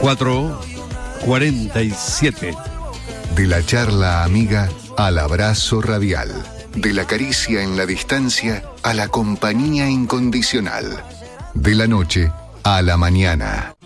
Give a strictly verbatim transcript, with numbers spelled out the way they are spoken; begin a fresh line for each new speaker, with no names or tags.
cuatro cuarenta y siete.
De la charla amiga al abrazo radial. De la caricia en la distancia a la compañía incondicional. De la noche a la mañana.